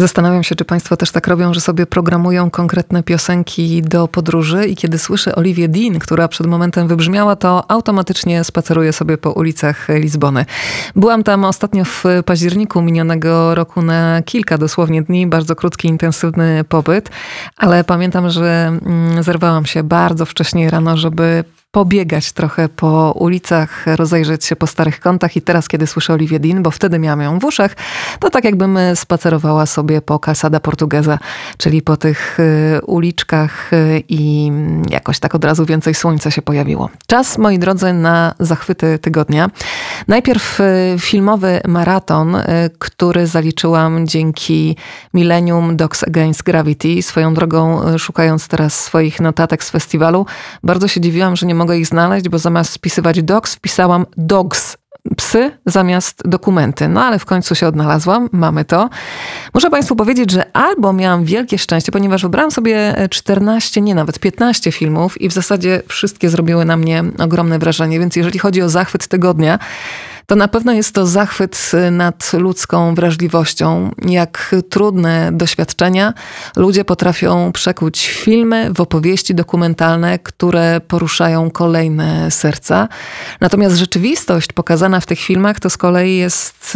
Zastanawiam się, czy Państwo też tak robią, że sobie programują konkretne piosenki do podróży i kiedy słyszę Olivię Dean, która przed momentem wybrzmiała, to automatycznie spaceruję sobie po ulicach Lizbony. Byłam tam ostatnio w październiku minionego roku na kilka dosłownie dni, bardzo krótki, intensywny pobyt, ale pamiętam, że zerwałam się bardzo wcześnie rano, żeby pobiegać trochę po ulicach, rozejrzeć się po starych kątach i teraz, kiedy słyszę Olivię Dean, bo wtedy miałam ją w uszach, to tak jakbym spacerowała sobie po Calçada Portuguesa, czyli po tych uliczkach i jakoś tak od razu więcej słońca się pojawiło. Czas, moi drodzy, na zachwyty tygodnia. Najpierw filmowy maraton, który zaliczyłam dzięki Millennium Dogs Against Gravity. Swoją drogą, szukając teraz swoich notatek z festiwalu, bardzo się dziwiłam, że nie mogę ich znaleźć, bo zamiast wpisywać dogs, wpisałam dogs, psy, zamiast dokumenty. No ale w końcu się odnalazłam, mamy to. Muszę Państwu powiedzieć, że albo miałam wielkie szczęście, ponieważ wybrałam sobie 14, nie nawet 15 filmów i w zasadzie wszystkie zrobiły na mnie ogromne wrażenie, więc jeżeli chodzi o zachwyt tygodnia, to na pewno jest to zachwyt nad ludzką wrażliwością. Jak trudne doświadczenia ludzie potrafią przekuć w filmy, w opowieści dokumentalne, które poruszają kolejne serca. Natomiast rzeczywistość pokazana w tych filmach to z kolei jest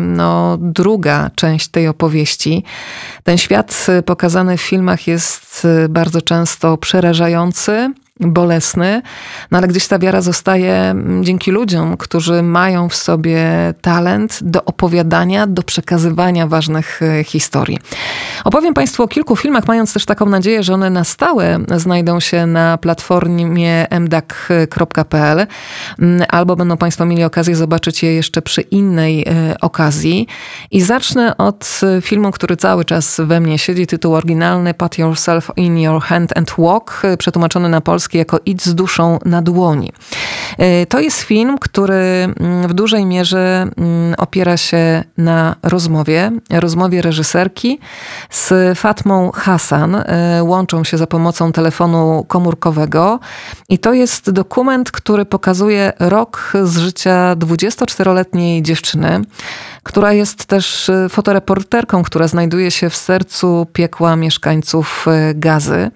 druga część tej opowieści. Ten świat pokazany w filmach jest bardzo często przerażający, bolesny, no ale gdzieś ta wiara zostaje dzięki ludziom, którzy mają w sobie talent do opowiadania, do przekazywania ważnych historii. Opowiem Państwu o kilku filmach, mając też taką nadzieję, że one na stałe znajdą się na platformie mdak.pl, albo będą Państwo mieli okazję zobaczyć je jeszcze przy innej okazji. I zacznę od filmu, który cały czas we mnie siedzi. Tytuł oryginalny Put Yourself in Your Hand and Walk, przetłumaczony na polski jako Idź z duszą na dłoni. To jest film, który w dużej mierze opiera się na rozmowie reżyserki z Fatmą Hassan. Łączą się za pomocą telefonu komórkowego i to jest dokument, który pokazuje rok z życia 24-letniej dziewczyny, która jest też fotoreporterką, która znajduje się w sercu piekła mieszkańców Gazy.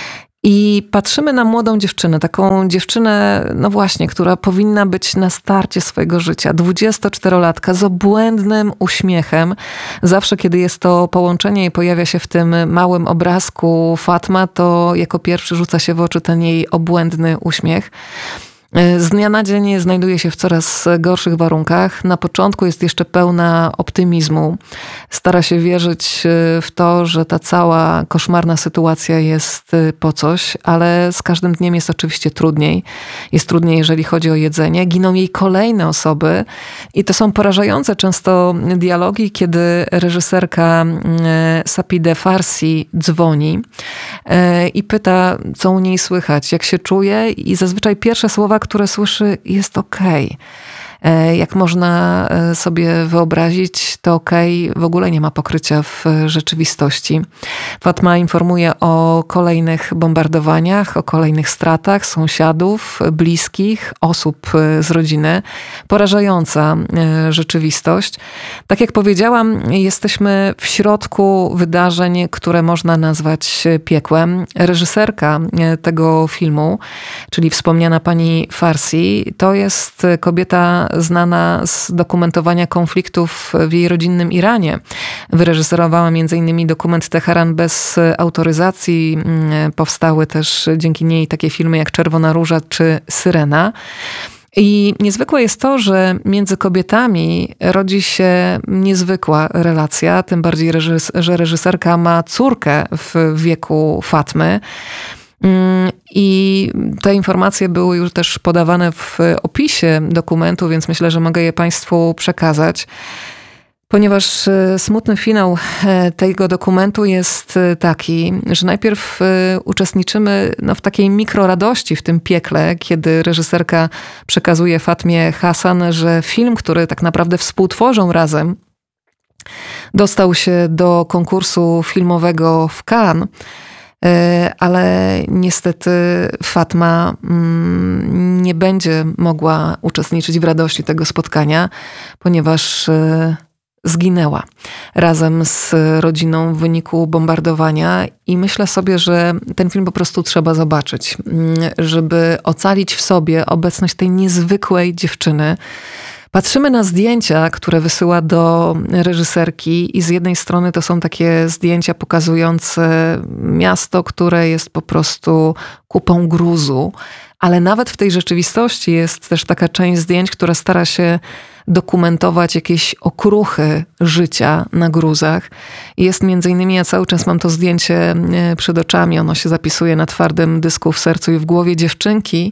I patrzymy na młodą dziewczynę, taką dziewczynę, no właśnie, która powinna być na starcie swojego życia. 24-latka z obłędnym uśmiechem. Zawsze, kiedy jest to połączenie i pojawia się w tym małym obrazku Fatma, to jako pierwszy rzuca się w oczy ten jej obłędny uśmiech. Z dnia na dzień znajduje się w coraz gorszych warunkach. Na początku jest jeszcze pełna optymizmu. Stara się wierzyć w to, że ta cała koszmarna sytuacja jest po coś, ale z każdym dniem jest oczywiście trudniej. Jest trudniej, jeżeli chodzi o jedzenie. Giną jej kolejne osoby i to są porażające często dialogi, kiedy reżyserka Sapideh Farsi dzwoni i pyta, co u niej słychać, jak się czuje, i zazwyczaj pierwsze słowa, które słyszy, jest okej. Jak można sobie wyobrazić, to okej w ogóle nie ma pokrycia w rzeczywistości. Fatma informuje o kolejnych bombardowaniach, o kolejnych stratach sąsiadów, bliskich, osób z rodziny. Porażająca rzeczywistość. Tak jak powiedziałam, jesteśmy w środku wydarzeń, które można nazwać piekłem. Reżyserka tego filmu, czyli wspomniana pani Farsi, to jest kobieta znana z dokumentowania konfliktów w jej rodzinnym Iranie. Wyreżyserowała m.in. dokument Teheran bez autoryzacji. Powstały też dzięki niej takie filmy jak Czerwona Róża czy Syrena. I niezwykłe jest to, że między kobietami rodzi się niezwykła relacja, tym bardziej, że reżyserka ma córkę w wieku Fatmy. I te informacje były już też podawane w opisie dokumentu, więc myślę, że mogę je Państwu przekazać. Ponieważ smutny finał tego dokumentu jest taki, że najpierw uczestniczymy w takiej mikroradości w tym piekle, kiedy reżyserka przekazuje Fatmie Hassan, że film, który tak naprawdę współtworzą razem, dostał się do konkursu filmowego w Cannes. Ale niestety Fatma nie będzie mogła uczestniczyć w radości tego spotkania, ponieważ zginęła. razem z rodziną w wyniku bombardowania i myślę sobie, że ten film po prostu trzeba zobaczyć, żeby ocalić w sobie obecność tej niezwykłej dziewczyny. Patrzymy na zdjęcia, które wysyła do reżyserki i z jednej strony to są takie zdjęcia pokazujące miasto, które jest po prostu kupą gruzu, ale nawet w tej rzeczywistości jest też taka część zdjęć, która stara się dokumentować jakieś okruchy życia na gruzach. Jest między innymi, ja cały czas mam to zdjęcie przed oczami, ono się zapisuje na twardym dysku w sercu i w głowie dziewczynki,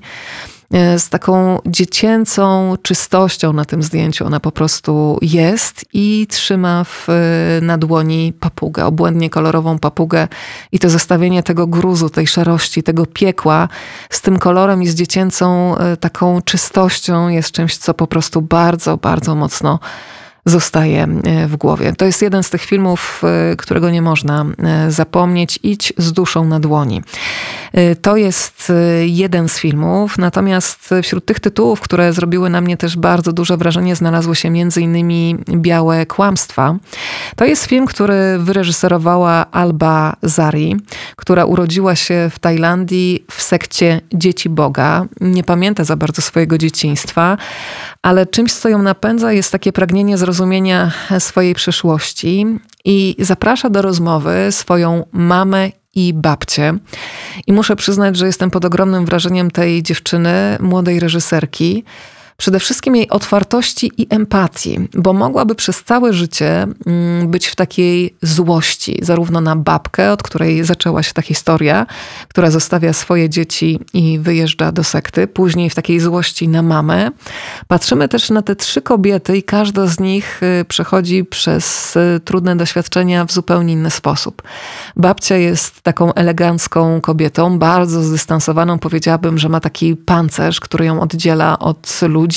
z taką dziecięcą czystością na tym zdjęciu. Ona po prostu jest i trzyma na dłoni papugę, obłędnie kolorową papugę. I to zestawienie tego gruzu, tej szarości, tego piekła z tym kolorem i z dziecięcą taką czystością jest czymś, co po prostu bardzo, bardzo mocno zostaje w głowie. To jest jeden z tych filmów, którego nie można zapomnieć. Idź z duszą na dłoni. To jest jeden z filmów, natomiast wśród tych tytułów, które zrobiły na mnie też bardzo duże wrażenie, znalazły się m.in. Białe kłamstwa. To jest film, który wyreżyserowała Alba Zari, która urodziła się w Tajlandii w sekcie Dzieci Boga. Nie pamięta za bardzo swojego dzieciństwa, ale czymś, co ją napędza, jest takie pragnienie zrozumienia swojej przeszłości i zaprasza do rozmowy swoją mamę i babcię. I muszę przyznać, że jestem pod ogromnym wrażeniem tej dziewczyny, młodej reżyserki. Przede wszystkim jej otwartości i empatii, bo mogłaby przez całe życie być w takiej złości, zarówno na babkę, od której zaczęła się ta historia, która zostawia swoje dzieci i wyjeżdża do sekty, później w takiej złości na mamę. Patrzymy też na te 3 kobiety i każda z nich przechodzi przez trudne doświadczenia w zupełnie inny sposób. Babcia jest taką elegancką kobietą, bardzo zdystansowaną, powiedziałabym, że ma taki pancerz, który ją oddziela od ludzi.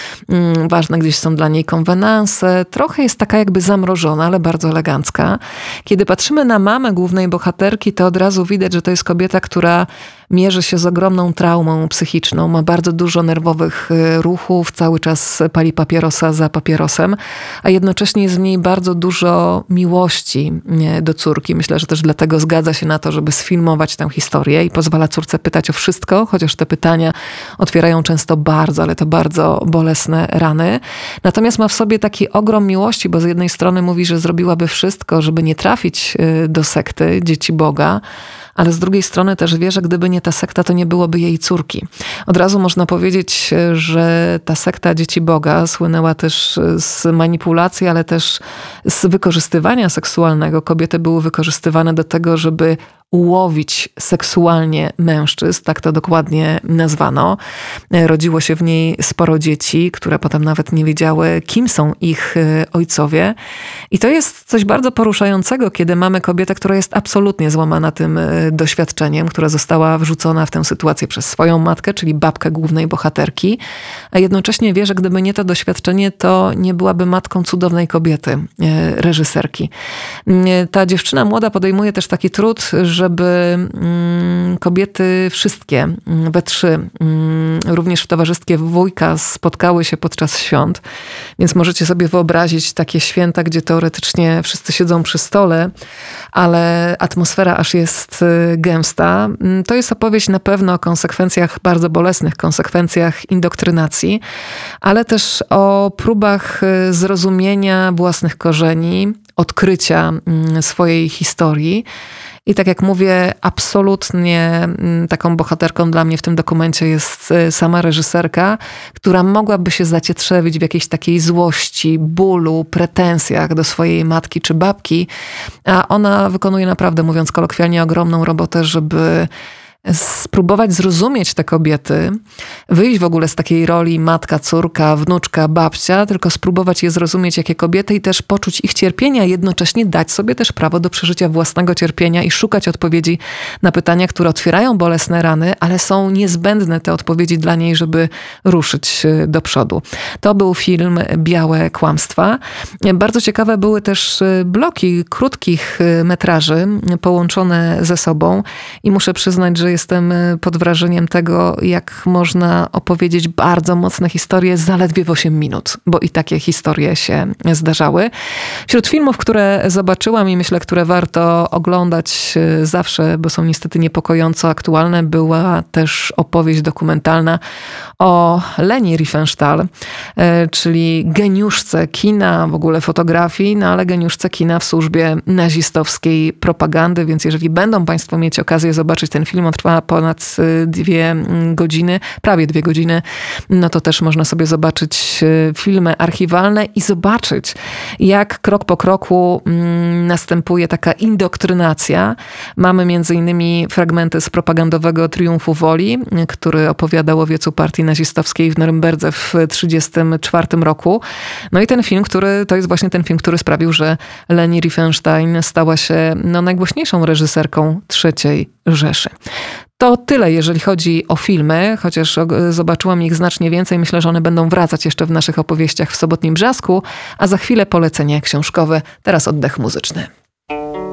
Ważne gdzieś są dla niej konwenanse. Trochę jest taka jakby zamrożona, ale bardzo elegancka. Kiedy patrzymy na mamę głównej bohaterki, to od razu widać, że to jest kobieta, która mierzy się z ogromną traumą psychiczną. Ma bardzo dużo nerwowych ruchów, cały czas pali papierosa za papierosem, a jednocześnie jest w niej bardzo dużo miłości do córki. Myślę, że też dlatego zgadza się na to, żeby sfilmować tę historię i pozwala córce pytać o wszystko, chociaż te pytania otwierają często bardzo, ale to bardzo bolesne rany. Natomiast ma w sobie taki ogrom miłości, bo z jednej strony mówi, że zrobiłaby wszystko, żeby nie trafić do sekty Dzieci Boga, ale z drugiej strony też wie, że gdyby nie ta sekta, to nie byłoby jej córki. Od razu można powiedzieć, że ta sekta Dzieci Boga słynęła też z manipulacji, ale też z wykorzystywania seksualnego. Kobiety były wykorzystywane do tego, żeby ułowić seksualnie mężczyzn, tak to dokładnie nazwano. Rodziło się w niej sporo dzieci, które potem nawet nie wiedziały, kim są ich ojcowie. I to jest coś bardzo poruszającego, kiedy mamy kobietę, która jest absolutnie złamana tym doświadczeniem, która została wrzucona w tę sytuację przez swoją matkę, czyli babkę głównej bohaterki, a jednocześnie wie, że gdyby nie to doświadczenie, to nie byłaby matką cudownej kobiety, reżyserki. Ta dziewczyna młoda podejmuje też taki trud, żeby kobiety wszystkie, we 3, również w towarzystwie wujka, spotkały się podczas świąt. Więc możecie sobie wyobrazić takie święta, gdzie teoretycznie wszyscy siedzą przy stole, ale atmosfera aż jest gęsta. To jest opowieść na pewno o konsekwencjach bardzo bolesnych, konsekwencjach indoktrynacji, ale też o próbach zrozumienia własnych korzeni, odkrycia swojej historii. I tak jak mówię, absolutnie taką bohaterką dla mnie w tym dokumencie jest sama reżyserka, która mogłaby się zacietrzewić w jakiejś takiej złości, bólu, pretensjach do swojej matki czy babki, a ona wykonuje naprawdę, mówiąc kolokwialnie, ogromną robotę, żeby spróbować zrozumieć te kobiety, wyjść w ogóle z takiej roli matka, córka, wnuczka, babcia, tylko spróbować je zrozumieć jakie kobiety i też poczuć ich cierpienia, jednocześnie dać sobie też prawo do przeżycia własnego cierpienia i szukać odpowiedzi na pytania, które otwierają bolesne rany, ale są niezbędne te odpowiedzi dla niej, żeby ruszyć do przodu. To był film Białe kłamstwa. Bardzo ciekawe były też bloki krótkich metraży połączone ze sobą i muszę przyznać, że że jestem pod wrażeniem tego, jak można opowiedzieć bardzo mocne historie zaledwie w 8 minut, bo i takie historie się zdarzały. Wśród filmów, które zobaczyłam i myślę, które warto oglądać zawsze, bo są niestety niepokojąco aktualne, była też opowieść dokumentalna o Leni Riefenstahl, czyli geniuszce kina, w ogóle fotografii, no ale geniuszce kina w służbie nazistowskiej propagandy, więc jeżeli będą Państwo mieć okazję zobaczyć ten film, on trwa ponad 2 godziny, prawie 2 godziny, no to też można sobie zobaczyć filmy archiwalne i zobaczyć, jak krok po kroku następuje taka indoktrynacja. Mamy między innymi fragmenty z propagandowego Triumfu Woli, który opowiadał o wiecu partii nazistowskiej w Norymberdze w 1934 roku. No i ten film, to jest właśnie ten film, który sprawił, że Leni Riefenstahl stała się najgłośniejszą reżyserką III Rzeszy. To tyle, jeżeli chodzi o filmy, chociaż zobaczyłam ich znacznie więcej. Myślę, że one będą wracać jeszcze w naszych opowieściach w Sobotnim Brzasku, a za chwilę polecenie książkowe, teraz oddech muzyczny.